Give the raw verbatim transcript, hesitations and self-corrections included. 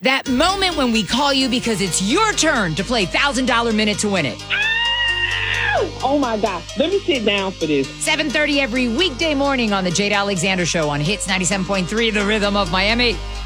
That moment when we call you because it's your turn to play one thousand dollars Minute to Win It. Oh, my God. Let me sit down for this. seven thirty every weekday morning on the Jade Alexander Show on Hits ninety-seven point three, The Rhythm of Miami.